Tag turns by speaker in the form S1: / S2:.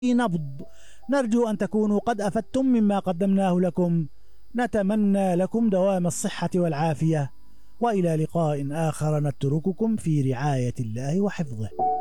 S1: نبض. نرجو أن تكونوا قد أفدتم مما قدمناه لكم. نتمنى لكم دوام الصحة والعافية، وإلى لقاء آخر نترككم في رعاية الله وحفظه.